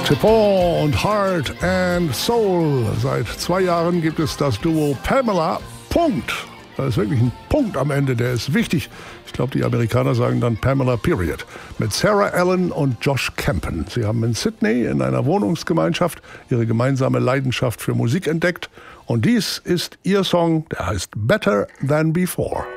Tipon und Heart and Soul. Seit 2 Jahren gibt es das Duo Pamela. Punkt. Da ist wirklich ein Punkt am Ende, der ist wichtig. Ich glaube, die Amerikaner sagen dann Pamela Period. Mit Sarah Allen und Josh Campen. Sie haben in Sydney in einer Wohnungsgemeinschaft ihre gemeinsame Leidenschaft für Musik entdeckt. Und dies ist ihr Song, der heißt Better Than Before.